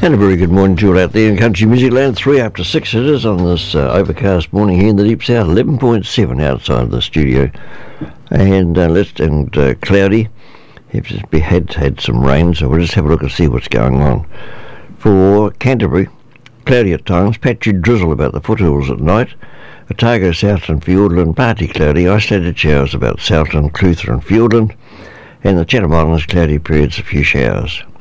And a very good morning to you out there in Country Music Land. 3 after 6 it is on this overcast morning here in the deep south. 11.7 outside the studio, and cloudy. We had some rain, so we'll just have a look and see what's going on. For Canterbury, cloudy at times, patchy drizzle about the foothills at night. Otago, Southland, Fiordland, partly cloudy, isolated showers about Southland, Clutha and Fiordland, and the Chatham Islands, cloudy periods, a few showers.